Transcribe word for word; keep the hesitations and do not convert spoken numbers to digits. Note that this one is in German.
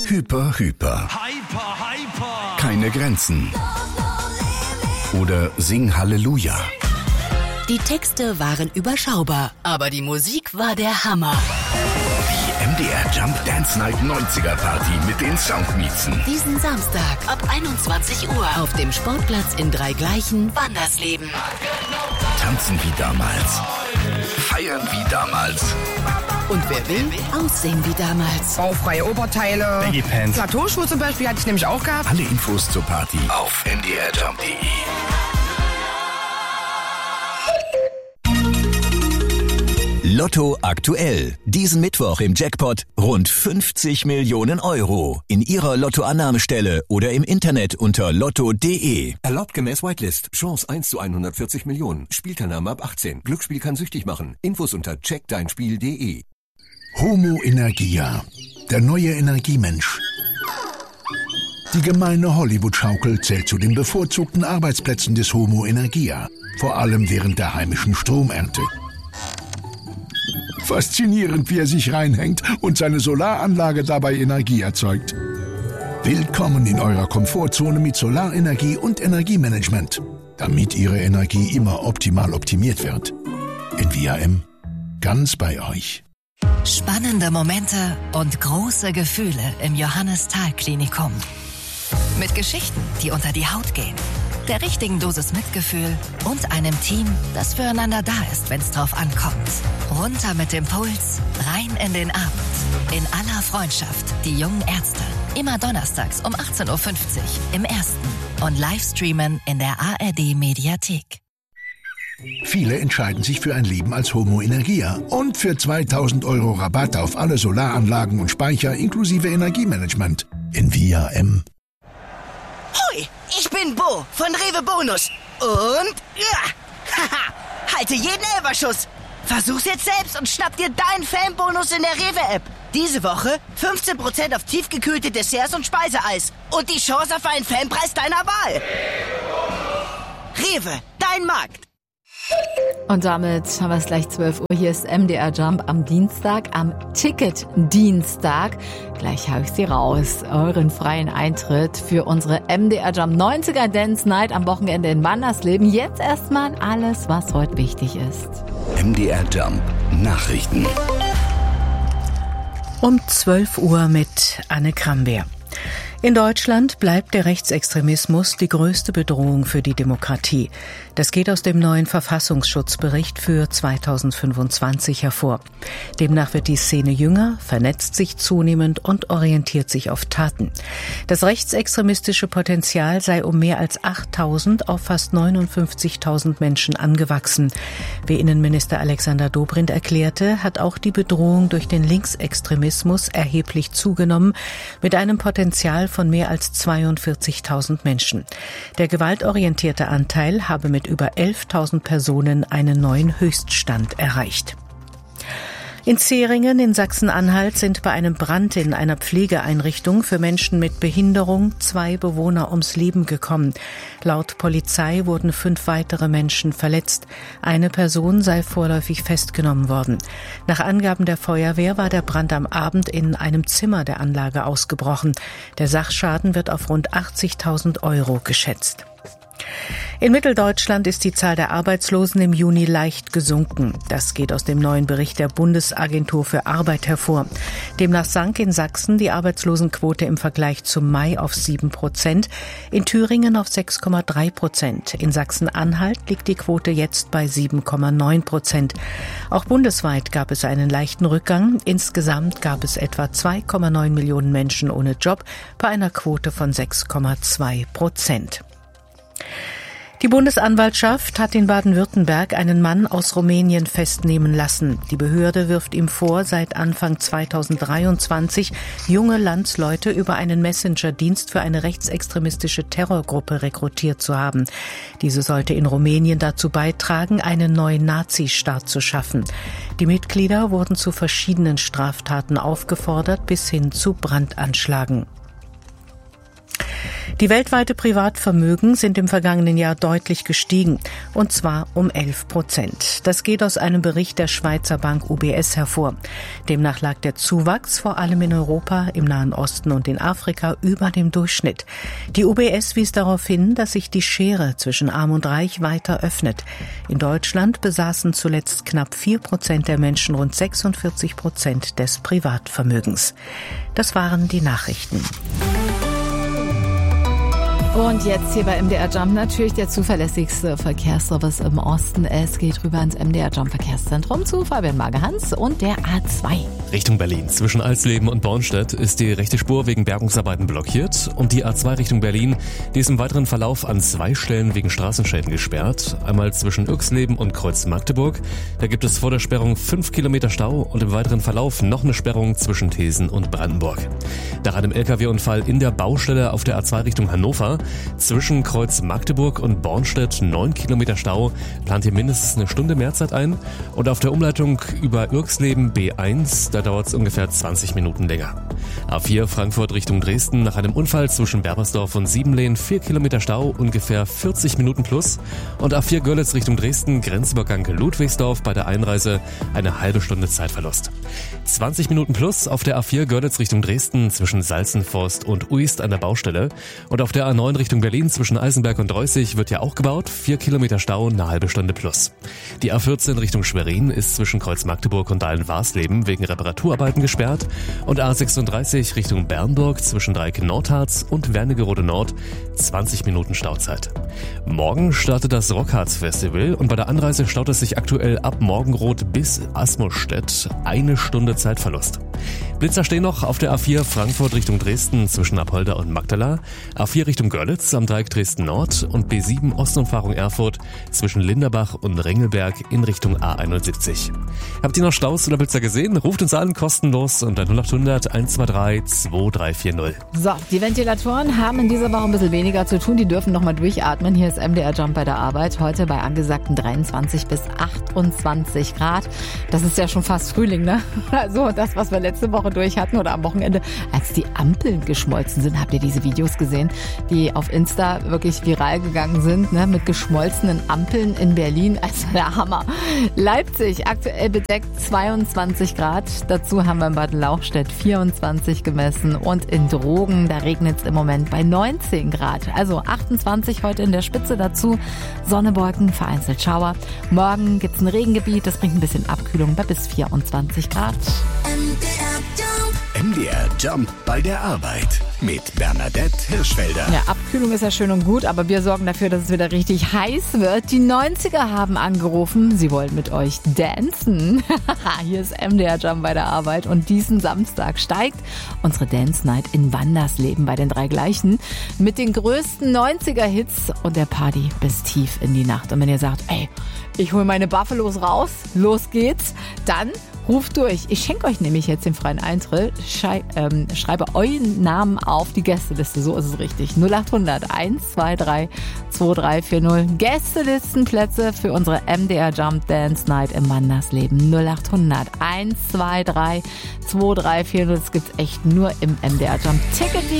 Hyper, hyper. Hyper, hyper. Keine Grenzen. Oder Sing Halleluja. Die Texte waren überschaubar, aber die Musik war der Hammer. Die M D R Jump Dance Night neunziger Party mit den Soundmiezen. Diesen Samstag ab einundzwanzig Uhr auf dem Sportplatz in Dreigleichen, Wandersleben. Tanzen wie damals. Feiern wie damals. Und wer will, aussehen wie damals. Baufreie Oberteile. Baggy Pants. Plateauschuhe zum Beispiel hatte ich nämlich auch gehabt. Alle Infos zur Party auf m d r jump punkt d e. Lotto aktuell. Diesen Mittwoch im Jackpot rund fünfzig Millionen Euro. In Ihrer Lottoannahmestelle oder im Internet unter lotto punkt d e. Erlaubt gemäß Whitelist. Chance eins zu hundertvierzig Millionen. Spielteilnahme ab achtzehn. Glücksspiel kann süchtig machen. Infos unter check dein spiel punkt d e. Homo Energia, der neue Energiemensch. Die gemeine Hollywood-Schaukel zählt zu den bevorzugten Arbeitsplätzen des Homo Energia, vor allem während der heimischen Stromernte. Faszinierend, wie er sich reinhängt und seine Solaranlage dabei Energie erzeugt. Willkommen in eurer Komfortzone mit Solarenergie und Energiemanagement, damit Ihre Energie immer optimal optimiert wird. In V A M, ganz bei euch. Spannende Momente und große Gefühle im Johannes-Thal-Klinikum. Mit Geschichten, die unter die Haut gehen, der richtigen Dosis Mitgefühl und einem Team, das füreinander da ist, wenn es drauf ankommt. Runter mit dem Puls, rein in den Abend. In aller Freundschaft, die jungen Ärzte. Immer donnerstags um achtzehn Uhr fünfzig im Ersten und Livestreamen in der A R D-Mediathek. Viele entscheiden sich für ein Leben als Homo Energia und für zweitausend Euro Rabatt auf alle Solaranlagen und Speicher inklusive Energiemanagement in V A M. Hoi, ich bin Bo von Rewe Bonus und ja, haha, halte jeden Elferschuss. Versuch's jetzt selbst und schnapp dir deinen Fanbonus in der Rewe-App. Diese Woche fünfzehn Prozent auf tiefgekühlte Desserts und Speiseeis und die Chance auf einen Fanpreis deiner Wahl. Rewe, dein Markt. Und damit haben wir es gleich zwölf Uhr. Hier ist M D R Jump am Dienstag, am Ticket-Dienstag. Gleich habe ich Sie raus. Euren freien Eintritt für unsere M D R Jump neunziger Dance Night am Wochenende in Wandersleben. Jetzt erstmal alles, was heute wichtig ist. M D R Jump Nachrichten. Um zwölf Uhr mit Anne Krambeer. In Deutschland bleibt der Rechtsextremismus die größte Bedrohung für die Demokratie. Das geht aus dem neuen Verfassungsschutzbericht für zweitausendfünfundzwanzig hervor. Demnach wird die Szene jünger, vernetzt sich zunehmend und orientiert sich auf Taten. Das rechtsextremistische Potenzial sei um mehr als achttausend auf fast neunundfünfzigtausend Menschen angewachsen. Wie Innenminister Alexander Dobrindt erklärte, hat auch die Bedrohung durch den Linksextremismus erheblich zugenommen, mit einem Potenzial von mehr als zweiundvierzigtausend Menschen. Der gewaltorientierte Anteil habe mit über elftausend Personen einen neuen Höchststand erreicht. In Zähringen in Sachsen-Anhalt sind bei einem Brand in einer Pflegeeinrichtung für Menschen mit Behinderung zwei Bewohner ums Leben gekommen. Laut Polizei wurden fünf weitere Menschen verletzt. Eine Person sei vorläufig festgenommen worden. Nach Angaben der Feuerwehr war der Brand am Abend in einem Zimmer der Anlage ausgebrochen. Der Sachschaden wird auf rund achtzigtausend Euro geschätzt. In Mitteldeutschland ist die Zahl der Arbeitslosen im Juni leicht gesunken. Das geht aus dem neuen Bericht der Bundesagentur für Arbeit hervor. Demnach sank in Sachsen die Arbeitslosenquote im Vergleich zum Mai auf sieben Prozent, in Thüringen auf sechs Komma drei Prozent. In Sachsen-Anhalt liegt die Quote jetzt bei sieben Komma neun Prozent. Auch bundesweit gab es einen leichten Rückgang. Insgesamt gab es etwa zwei Komma neun Millionen Menschen ohne Job bei einer Quote von sechs Komma zwei Prozent. Die Bundesanwaltschaft hat in Baden-Württemberg einen Mann aus Rumänien festnehmen lassen. Die Behörde wirft ihm vor, seit Anfang zweitausenddreiundzwanzig junge Landsleute über einen Messenger-Dienst für eine rechtsextremistische Terrorgruppe rekrutiert zu haben. Diese sollte in Rumänien dazu beitragen, einen neuen Nazistaat zu schaffen. Die Mitglieder wurden zu verschiedenen Straftaten aufgefordert, bis hin zu Brandanschlagen. Die weltweite Privatvermögen sind im vergangenen Jahr deutlich gestiegen, und zwar um elf Prozent. Das geht aus einem Bericht der Schweizer Bank U B S hervor. Demnach lag der Zuwachs vor allem in Europa, im Nahen Osten und in Afrika über dem Durchschnitt. Die U B S wies darauf hin, dass sich die Schere zwischen Arm und Reich weiter öffnet. In Deutschland besaßen zuletzt knapp vier Prozent der Menschen rund sechsundvierzig Prozent des Privatvermögens. Das waren die Nachrichten. Und jetzt hier bei M D R Jump natürlich der zuverlässigste Verkehrsservice im Osten. Es geht rüber ins M D R Jump Verkehrszentrum zu Fabian Magehans und der A zwei. Richtung Berlin. Zwischen Alsleben und Bornstedt ist die rechte Spur wegen Bergungsarbeiten blockiert. Und die A zwei Richtung Berlin, die ist im weiteren Verlauf an zwei Stellen wegen Straßenschäden gesperrt. Einmal zwischen Yxleben und Kreuz Magdeburg. Da gibt es vor der Sperrung fünf Kilometer Stau und im weiteren Verlauf noch eine Sperrung zwischen Thesen und Brandenburg. Nach einem L K W-Unfall in der Baustelle auf der A zwei Richtung Hannover. Zwischen Kreuz Magdeburg und Bornstedt neun Kilometer Stau, plant hier mindestens eine Stunde Mehrzeit ein. Und auf der Umleitung über Yxleben B eins, da dauert es ungefähr zwanzig Minuten länger. A vier Frankfurt Richtung Dresden, nach einem Unfall zwischen Berbersdorf und Siebenlehn vier Kilometer Stau, ungefähr vierzig Minuten plus. Und A vier Görlitz Richtung Dresden, Grenzübergang Ludwigsdorf, bei der Einreise eine halbe Stunde Zeitverlust. zwanzig Minuten plus auf der A vier Görlitz Richtung Dresden zwischen Salzenforst und Uist an der Baustelle. Und auf der A neun Richtung Berlin zwischen Eisenberg und Reußig wird ja auch gebaut. vier Kilometer Stau, eine halbe Stunde plus. Die A vierzehn Richtung Schwerin ist zwischen Kreuz Magdeburg und Dahlen-Warsleben wegen Reparaturarbeiten gesperrt. Und A sechsunddreißig Richtung Bernburg zwischen Dreieck Nordharz und Wernigerode Nord zwanzig Minuten Stauzeit. Morgen startet das Rockharz-Festival und bei der Anreise staut es sich aktuell ab Morgenroth bis Asmustedt eine Stunde Zeitverlust. Blitzer stehen noch auf der A vier Frankfurt Richtung Dresden zwischen Apolda und Magdala, A vier Richtung Görlitz am Dreieck Dresden Nord und B sieben Ostumfahrung Erfurt zwischen Linderbach und Ringelberg in Richtung A einundsiebzig. Habt ihr noch Staus oder Blitzer gesehen? Ruft uns an, kostenlos unter null acht hundert eins zwei drei zwei drei vier null. So, die Ventilatoren haben in dieser Woche ein bisschen weniger zu tun. Die dürfen nochmal durchatmen. Hier ist M D R Jump bei der Arbeit. Heute bei angesagten dreiundzwanzig bis achtundzwanzig Grad. Das ist ja schon fast Frühling, ne? Also das, was wir letzte Woche durch hatten oder am Wochenende, als die Ampeln geschmolzen sind. Habt ihr diese Videos gesehen, die auf Insta wirklich viral gegangen sind, ne? Mit geschmolzenen Ampeln in Berlin. Also der Hammer. Leipzig aktuell bedeckt zweiundzwanzig Grad. Dazu haben wir in Bad Lauchstädt vierundzwanzig gemessen und in Drogen, da regnet es im Moment bei neunzehn Grad. Also achtundzwanzig heute in der Spitze, dazu Sonne, Wolken, vereinzelt Schauer. Morgen gibt es ein Regengebiet, das bringt ein bisschen Abkühlung bei bis vierundzwanzig Grad. M D R Jump bei der Arbeit mit Bernadette Hirschfelder. Ja, Abkühlung ist ja schön und gut, aber wir sorgen dafür, dass es wieder richtig heiß wird. Die neunziger haben angerufen, sie wollen mit euch dancen. Hier ist M D R Jump bei der Arbeit und diesen Samstag steigt unsere Dance Night in Wandersleben bei den drei Gleichen mit den größten neunziger-Hits und der Party bis tief in die Nacht. Und wenn ihr sagt, ey, ich hole meine Buffalos raus, los geht's, dann ruft durch. Ich schenke euch nämlich jetzt den freien Eintritt. Schrei, ähm, schreibe euren Namen auf die Gästeliste. So ist es richtig. null acht hundert eins zwei drei zwei drei vier null. Gästelistenplätze für unsere M D R Jump Dance Night im Wandersleben. null acht hundert eins zwei drei zwei drei vier null. Das gibt's echt nur im M D R Jump Ticket.